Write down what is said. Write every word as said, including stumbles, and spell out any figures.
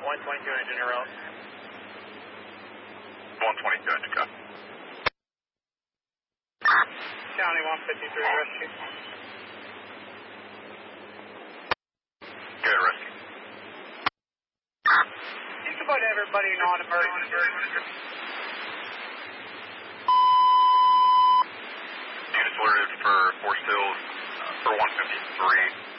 one twenty-two engine around. one twenty-two engine cut. County one fifty-three rescue. Good rescue. Think about everybody non-emergency. Units alerted for Forest Hills uh, for one fifty-three.